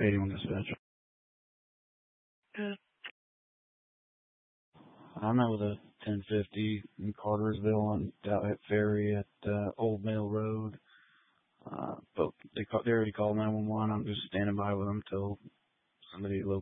81 dispatch. Good. I'm out with a 1050 in Cartersville on Dowhead Ferry at Old Mill Road. But they already called 911. I'm just standing by with them till somebody